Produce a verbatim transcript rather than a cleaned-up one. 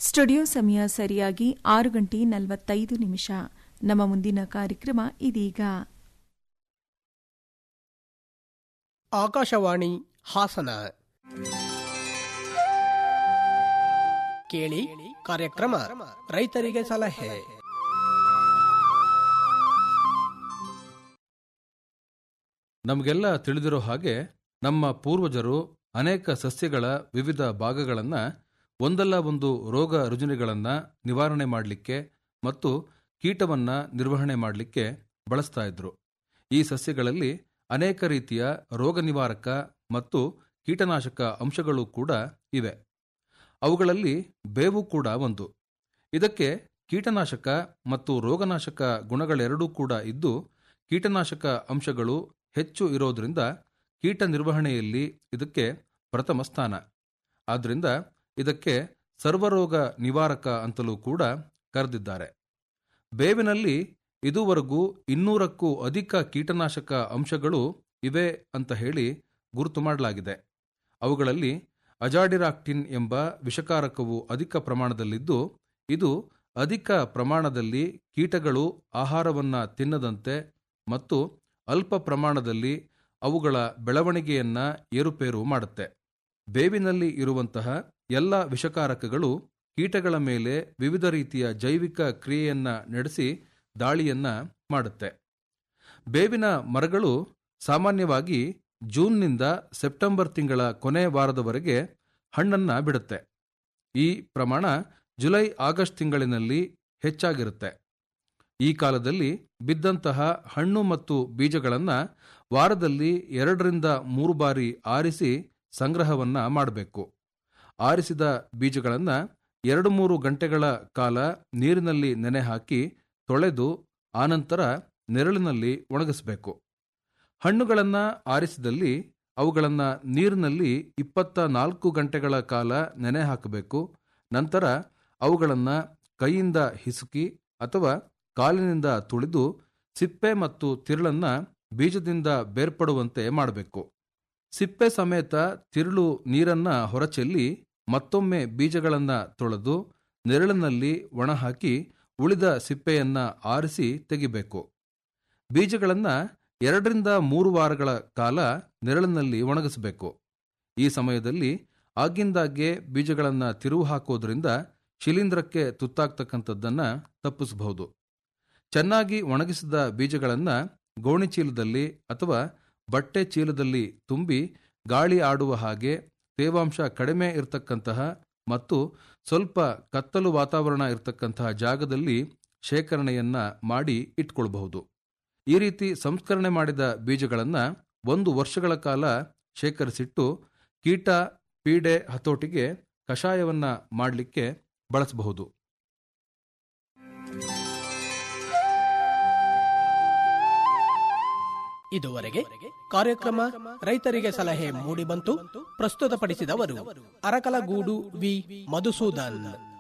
Studio ಸಮಯ ಸರಿಯಾಗಿ ಆರು ಗಂಟೆ ನಲವತ್ತೈದು ನಿಮಿಷ. ನಮ್ಮ ಮುಂದಿನ ಕಾರ್ಯಕ್ರಮ ಇದೀಗ. ಆಕಾಶವಾಣಿ ಹಾಸನ. ಕೇಳಿ ಕಾರ್ಯಕ್ರಮ ರೈತರಿಗೆ ಸಲಹೆ. ನಮಗೆಲ್ಲ ತಿಳಿದಿರೋ ಹಾಗೆ ನಮ್ಮ ಪೂರ್ವಜರು ಅನೇಕ ಸಸ್ಯಗಳ ವಿವಿಧ ಭಾಗಗಳನ್ನು ಒಂದಲ್ಲ ಒಂದು ರೋಗ ರುಜಿನಗಳನ್ನು ನಿವಾರಣೆ ಮಾಡಲಿಕ್ಕೆ ಮತ್ತು ಕೀಟವನ್ನು ನಿರ್ವಹಣೆ ಮಾಡಲಿಕ್ಕೆ ಬಳಸ್ತಾ ಇದ್ರು. ಈ ಸಸ್ಯಗಳಲ್ಲಿ ಅನೇಕ ರೀತಿಯ ರೋಗ ನಿವಾರಕ ಮತ್ತು ಕೀಟನಾಶಕ ಅಂಶಗಳು ಕೂಡ ಇವೆ. ಅವುಗಳಲ್ಲಿ ಬೇವು ಕೂಡ ಒಂದು. ಇದಕ್ಕೆ ಕೀಟನಾಶಕ ಮತ್ತು ರೋಗನಾಶಕ ಗುಣಗಳೆರಡೂ ಕೂಡ ಇದ್ದು, ಕೀಟನಾಶಕ ಅಂಶಗಳು ಹೆಚ್ಚು ಇರೋದ್ರಿಂದ ಕೀಟ ನಿರ್ವಹಣೆಯಲ್ಲಿ ಇದಕ್ಕೆ ಪ್ರಥಮ ಸ್ಥಾನ. ಆದ್ದರಿಂದ ಇದಕ್ಕೆ ಸರ್ವರೋಗ ನಿವಾರಕ ಅಂತಲೂ ಕೂಡ ಕರೆದಿದ್ದಾರೆ. ಬೇವಿನಲ್ಲಿ ಇದುವರೆಗೂ ಇನ್ನೂರಕ್ಕೂ ಅಧಿಕ ಕೀಟನಾಶಕ ಅಂಶಗಳು ಇವೆ ಅಂತ ಹೇಳಿ ಗುರುತು ಮಾಡಲಾಗಿದೆ. ಅವುಗಳಲ್ಲಿ ಅಜಾಡಿರಾಕ್ಟಿನ್ ಎಂಬ ವಿಷಕಾರಕವು ಅಧಿಕ ಪ್ರಮಾಣದಲ್ಲಿದ್ದು, ಇದು ಅಧಿಕ ಪ್ರಮಾಣದಲ್ಲಿ ಕೀಟಗಳು ಆಹಾರವನ್ನು ತಿನ್ನದಂತೆ ಮತ್ತು ಅಲ್ಪ ಪ್ರಮಾಣದಲ್ಲಿ ಅವುಗಳ ಬೆಳವಣಿಗೆಯನ್ನು ಏರುಪೇರು ಮಾಡುತ್ತೆ. ಬೇವಿನಲ್ಲಿ ಇರುವಂತಹ ಎಲ್ಲ ವಿಷಕಾರಕಗಳು ಕೀಟಗಳ ಮೇಲೆ ವಿವಿಧ ರೀತಿಯ ಜೈವಿಕ ಕ್ರಿಯೆಯನ್ನು ನಡೆಸಿ ದಾಳಿಯನ್ನ ಮಾಡುತ್ತೆ. ಬೇವಿನ ಮರಗಳು ಸಾಮಾನ್ಯವಾಗಿ ಜೂನ್ನಿಂದ ಸೆಪ್ಟೆಂಬರ್ ತಿಂಗಳ ಕೊನೆ ವಾರದವರೆಗೆ ಹಣ್ಣನ್ನು ಬಿಡುತ್ತೆ. ಈ ಪ್ರಮಾಣ ಜುಲೈ ಆಗಸ್ಟ್ ತಿಂಗಳಿನಲ್ಲಿ ಹೆಚ್ಚಾಗಿರುತ್ತೆ. ಈ ಕಾಲದಲ್ಲಿ ಬಿದ್ದಂತಹ ಹಣ್ಣು ಮತ್ತು ಬೀಜಗಳನ್ನು ವಾರದಲ್ಲಿ ಎರಡರಿಂದ ಮೂರು ಬಾರಿ ಆರಿಸಿ ಸಂಗ್ರಹವನ್ನ ಮಾಡಬೇಕು. ಆರಿಸಿದ ಬೀಜಗಳನ್ನು ಎರಡು ಮೂರು ಗಂಟೆಗಳ ಕಾಲ ನೀರಿನಲ್ಲಿ ನೆನೆ ಹಾಕಿ ತೊಳೆದು ಆನಂತರ ನೆರಳಿನಲ್ಲಿ ಒಣಗಿಸಬೇಕು. ಹಣ್ಣುಗಳನ್ನು ಆರಿಸಿದಲ್ಲಿ ಅವುಗಳನ್ನು ನೀರಿನಲ್ಲಿ ಇಪ್ಪತ್ತ ನಾಲ್ಕು ಗಂಟೆಗಳ ಕಾಲ ನೆನೆ ಹಾಕಬೇಕು. ನಂತರ ಅವುಗಳನ್ನು ಕೈಯಿಂದ ಹಿಸುಕಿ ಅಥವಾ ಕಾಲಿನಿಂದ ತುಳಿದು ಸಿಪ್ಪೆ ಮತ್ತು ತಿರುಳನ್ನು ಬೀಜದಿಂದ ಬೇರ್ಪಡುವಂತೆ ಮಾಡಬೇಕು. ಸಿಪ್ಪೆ ಸಮೇತ ತಿರುಳು ನೀರನ್ನು ಹೊರಚೆಲ್ಲಿ ಮತ್ತೊಮ್ಮೆ ಬೀಜಗಳನ್ನು ತೊಳೆದು ನೆರಳಿನಲ್ಲಿ ಒಣಹಾಕಿ ಉಳಿದ ಸಿಪ್ಪೆಯನ್ನು ಆರಿಸಿ ತೆಗಿಬೇಕು. ಬೀಜಗಳನ್ನು ಎರಡರಿಂದ ಮೂರು ವಾರಗಳ ಕಾಲ ನೆರಳಿನಲ್ಲಿ ಒಣಗಿಸಬೇಕು. ಈ ಸಮಯದಲ್ಲಿ ಆಗಿಂದಾಗ್ಗೆ ಬೀಜಗಳನ್ನು ತಿರುವು ಹಾಕೋದ್ರಿಂದ ಶಿಲೀಂಧ್ರಕ್ಕೆ ತುತ್ತಾಗ್ತಕ್ಕಂಥದ್ದನ್ನು ತಪ್ಪಿಸಬಹುದು. ಚೆನ್ನಾಗಿ ಒಣಗಿಸಿದ ಬೀಜಗಳನ್ನು ಗೋಣಿ ಚೀಲದಲ್ಲಿ ಅಥವಾ ಬಟ್ಟೆ ಚೀಲದಲ್ಲಿ ತುಂಬಿ ಗಾಳಿ ಆಡುವ ಹಾಗೆ ತೇವಾಂಶ ಕಡಿಮೆ ಇರತಕ್ಕಂತಹ ಮತ್ತು ಸ್ವಲ್ಪ ಕತ್ತಲು ವಾತಾವರಣ ಇರತಕ್ಕಂತಹ ಜಾಗದಲ್ಲಿ ಶೇಖರಣೆಯನ್ನ ಮಾಡಿ ಇಟ್ಕೊಳ್ಬಹುದು. ಈ ರೀತಿ ಸಂಸ್ಕರಣೆ ಮಾಡಿದ ಬೀಜಗಳನ್ನು ಒಂದು ವರ್ಷಗಳ ಕಾಲ ಶೇಖರಿಸಿಟ್ಟು ಕೀಟ ಪೀಡೆ ಹತೋಟಿಗೆ ಕಷಾಯವನ್ನ ಮಾಡಲಿಕ್ಕೆ ಬಳಸಬಹುದು. ಇದುವರೆಗೆ ಕಾರ್ಯಕ್ರಮ ರೈತರಿಗೆ ಸಲಹೆ ಮೂಡಿಬಂತು. ಪ್ರಸ್ತುತಪಡಿಸಿದವರು ಅರಕಲಗೂಡು ವಿ ಮಧುಸೂದನ್.